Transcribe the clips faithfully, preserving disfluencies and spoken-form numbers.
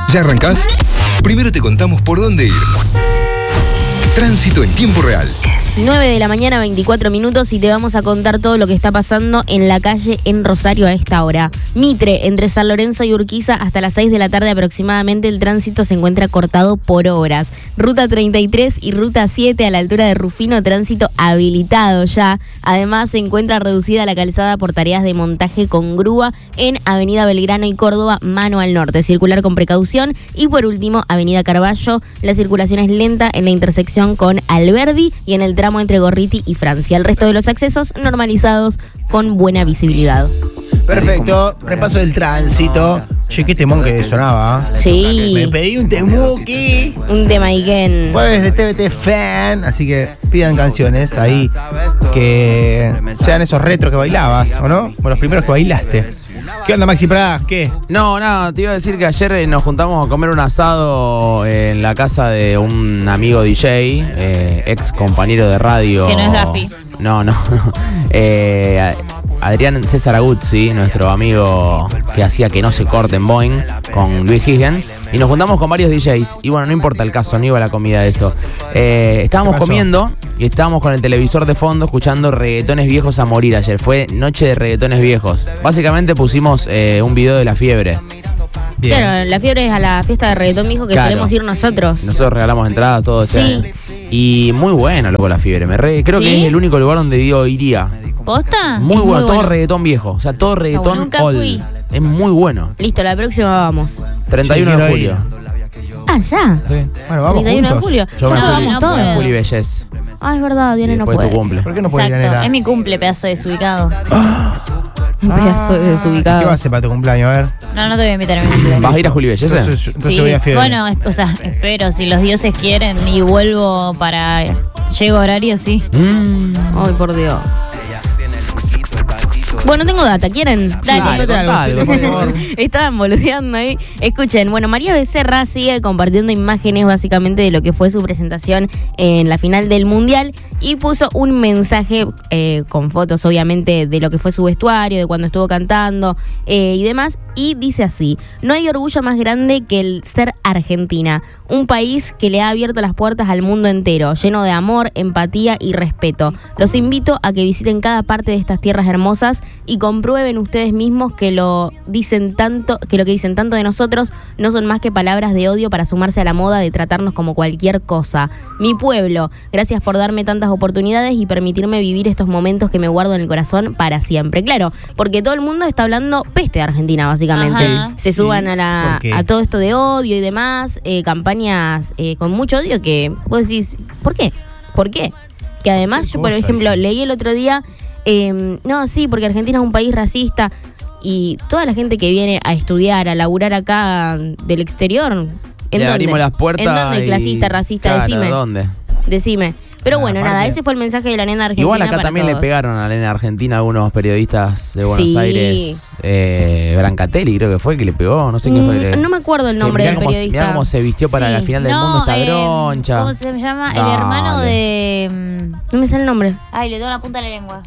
¿Ya arrancás? Primero te contamos por dónde ir. Tránsito en tiempo real. nueve de la mañana, veinticuatro minutos, y te vamos a contar todo lo que está pasando en la calle en Rosario a esta hora. Mitre, entre San Lorenzo y Urquiza, hasta las seis de la tarde aproximadamente, el tránsito se encuentra cortado por horas. Ruta treinta y tres y Ruta siete a la altura de Rufino, tránsito habilitado ya. Además, se encuentra reducida la calzada por tareas de montaje con grúa en Avenida Belgrano y Córdoba, mano al norte. Circular con precaución. Y por último, Avenida Carballo, la circulación es lenta en la intersección con Alberdi y en el tramo entre Gorriti y Francia. El resto de los accesos normalizados con buena visibilidad. Perfecto, repaso del tránsito. Che, qué temón que sonaba. Sí. Me pedí un temuki. Un tema Iken. Jueves de T V T Fan, así que pidan canciones ahí que sean esos retros que bailabas, ¿o no? Bueno, los primeros que bailaste. ¿Qué onda, Maxi Prada? ¿Qué? No, nada, te iba a decir que ayer nos juntamos a comer un asado en la casa de un amigo D J, eh, ex compañero de radio. Que no es Gaspi. No, no. eh, Adrián César Aguzzi, nuestro amigo que hacía Que no se corte en Boeing, con Luis Higen. Y nos juntamos con varios D Js. Y bueno, no importa el caso, no iba la comida de esto. Eh, estábamos comiendo y estábamos con el televisor de fondo escuchando reggaetones viejos a morir ayer. Fue noche de reggaetones viejos. Básicamente pusimos eh, un video de La Fiebre. Bien. Claro, La Fiebre es a la fiesta de reggaetón, mijo, que Claro. solemos ir nosotros. Nosotros regalamos entradas, todo ese Sí. año. Y muy bueno, loco, La Fiebre. Me re, creo ¿Sí? que es el único lugar donde digo iría. ¿Posta? Muy Es bueno, muy todo bueno. reggaetón viejo. O sea, todo reggaetón Nunca old. fui. Es muy bueno. Listo, la próxima vamos. treinta y uno Sí, de quiero julio. Ah, ya. Bueno, vamos treinta y uno de juntos. julio. Yo me Ya fui, vamos no todos. puedo. Juli Bellez. Ah, es verdad, Y Diana no después puede. tu cumple. ¿Por qué no puedes ir, Exacto, Nela? es mi cumple, pedazo de desubicado. Un pedazo de ¿Qué vas a desubicado. hacer para tu cumpleaños? A ver. No, no te voy a invitar a mi cumple. ¿Vas a ir a Juli Bellez? Entonces, entonces Sí, voy a Fiebre. bueno, es- o sea, espero, si los dioses quieren y vuelvo para... Llego a horario, sí. Mm. Ay, por Dios. Bueno, tengo data, ¿quieren? Dale. Contate algo, contale, sí, por favor. Estaban boludeando ahí. Escuchen, bueno, María Becerra sigue compartiendo imágenes básicamente de lo que fue su presentación en la final del Mundial y puso un mensaje eh, con fotos, obviamente, de lo que fue su vestuario, de cuando estuvo cantando eh, y demás. Y dice así: no hay orgullo más grande que el ser Argentina, un país que le ha abierto las puertas al mundo entero, lleno de amor, empatía y respeto. Los invito a que visiten cada parte de estas tierras hermosas y comprueben ustedes mismos que lo dicen tanto, que lo que dicen tanto de nosotros no son más que palabras de odio para sumarse a la moda de tratarnos como cualquier cosa. Mi pueblo, gracias por darme tantas oportunidades y permitirme vivir estos momentos que me guardo en el corazón para siempre. Claro, porque todo el mundo está hablando peste de Argentina, básicamente. Ajá. Se suban a la ¿por qué? a todo esto de odio y demás, eh, campañas eh, con mucho odio que vos decís, ¿por qué? ¿Por qué? Que además ¿Qué yo, por cosa ejemplo, dice? leí el otro día, eh, no, sí, porque Argentina es un país racista y toda la gente que viene a estudiar, a laburar acá del exterior, ¿en Le dónde? abrimos las puertas. ¿En dónde? y- Clasista, racista, Claro, decime. ¿dónde? Decime. Pero Ah, bueno, aparte- nada, ese fue el mensaje de la nena argentina. Igual acá para también todos. le pegaron a la nena argentina algunos periodistas de Buenos Sí. Aires. Eh, Brancatelli creo que fue que le pegó, no sé quién fue. Mm, que- no me acuerdo el que nombre mirá del cómo- periodista. Mirá cómo se vistió para Sí. la final del No, mundo esta eh, broncha. ¿cómo se llama? El Dale. hermano de... mm, No me sale el nombre. Ay, le tengo la punta de la lengua.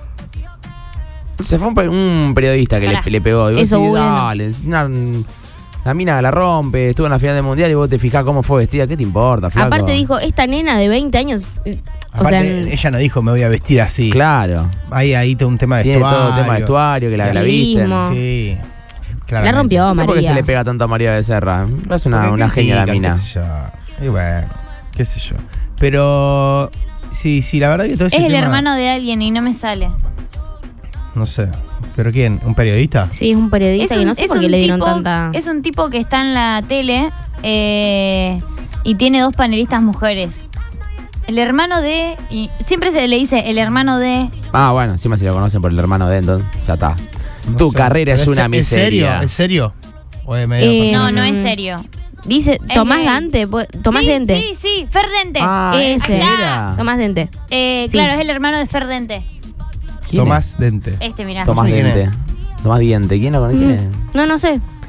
Se fue un, pe- un periodista que le, Pará. le pegó. Y vos Eso, decís, Google, no. dale, una- la mina la rompe, estuvo en la final del mundial y vos te fijás cómo fue vestida. ¿Qué te importa, flaco? Aparte dijo, esta nena de veinte años, eh, o Aparte, sea, ella no dijo me voy a vestir así. Claro. Hay ahí todo un tema de Tiene vestuario. todo el tema de vestuario, que la, la visten. Ritmo. Sí. la claramente. rompió No sé por qué María. se le pega tanto a María Becerra. Es una, Porque una genia la critica, mina. qué sé yo. Y bueno, qué sé yo. Pero sí, sí, la verdad que todo ese Es el tema- hermano de alguien y no me sale. No sé. ¿Pero quién? ¿Un periodista? Sí, es un periodista que no sé por qué le dieron tipo, tanta... es un tipo que está en la tele eh, y tiene dos panelistas mujeres. El hermano de... Y siempre se le dice el hermano de... Ah, bueno, encima si lo conocen por el hermano de Enton, ya está. Tu sé. carrera es ¿Pero una ¿En miseria. serio? ¿En serio? ¿O es medio Eh, No, pasado? no es Mm. serio. Dice Es Tomás gay. Dante, pues, Tomás sí, Dente. Sí, sí, Fer Dente. Ah, Ese. ese era. Tomás Dente. Eh, sí. Claro, es el hermano de Fer Dente. ¿Quién Tomás Dente. Este, mirá. es? Tomás ¿Quién Diente. es? Tomás Diente. ¿Quién lo conoce? ¿Quién es? No, no sé.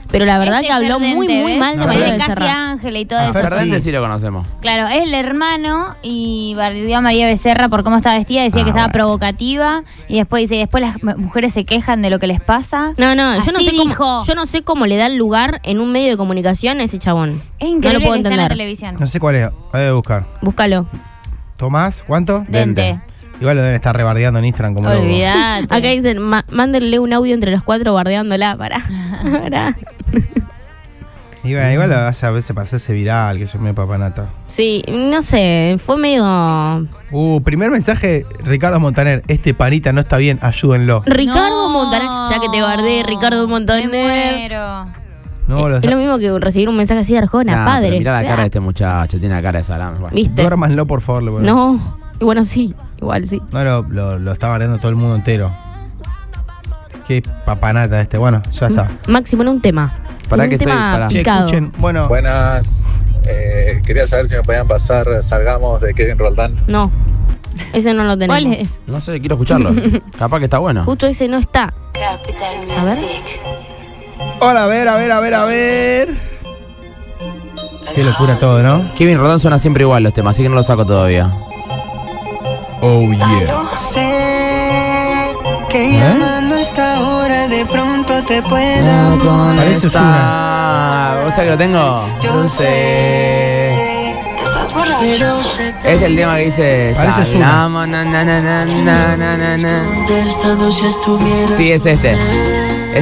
pero la verdad Este que habló Ferdente, muy, muy ¿ves? mal de No, María Es de Ferdente. Casi Becerra. Ángel y todo Ah, eso. Fer- Ferdente sí. sí lo conocemos. Claro, es el hermano y bardeó a María Becerra por cómo estaba vestida, decía Ah, que estaba bueno. provocativa y después dice, y después las m- mujeres se quejan de lo que les pasa. No, no, yo no, Así sé cómo, dijo. yo no sé cómo le da el lugar en un medio de comunicación a ese chabón. Es no increíble lo puedo que está en la entender. televisión. No sé cuál es. Voy a buscar. Búscalo. Tomás, ¿cuánto? Dente. Igual lo deben estar rebardeando en Instagram como loco. Olvidate. Acá dicen, "Ma- mándenle un audio entre los cuatro bardeándola para. para. Igual, igual lo hace a veces para hacerse viral, que yo me papanata. Sí, no sé, fue medio. Uh, primer mensaje, Ricardo Montaner. Este panita no está bien, ayúdenlo. Ricardo No. Montaner, ya que te guardé, Ricardo Me Montaner. muero. No, los Es lo mismo que recibir un mensaje así de Arjona, Nah, padre. pero mirá la O sea, cara de este muchacho, tiene la cara de salame. Bueno. ¿Viste? duérmanlo, por favor. le pongo. No, y bueno, sí, igual sí. No, lo, lo, lo está bardeando todo el mundo entero. Qué papanata este. Bueno, ya está. Maxi, pone un tema. Pará un que estoy- tema pará. Che, picado. escuchen, bueno, Buenas, eh, quería saber si me podían pasar Salgamos de Kevin Roldán. No, ese no lo tenemos. ¿Cuál es? No sé, quiero escucharlo. Capaz que está bueno. Justo ese no está. A ver. hola, a ver, a ver, a ver, a ver. Qué locura todo, ¿no? Kevin Rodán suena siempre igual los temas, así que no lo saco todavía. Oh, yeah. Sé que ¿Eh? llamando a esta hora de pronto te pueda Parece Ozuna. Ah, ¿vos sabés que lo tengo? Yo sé. pero sé Es el tema que dice Parece Ozuna. Salgamos, na, na, na, na, na, na, na, na. contestando si estuvieras Sí, es este.